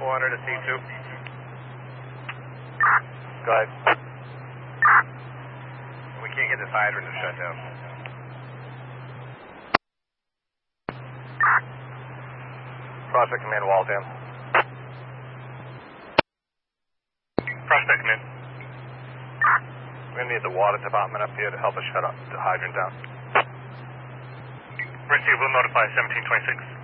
400 to C2. Go ahead. We can't get this hydrant to shut down. Prospect Command, Waltham. Prospect Command. We're going to need the water department up here to help us shut up the hydrant down. Receive will notify 1726.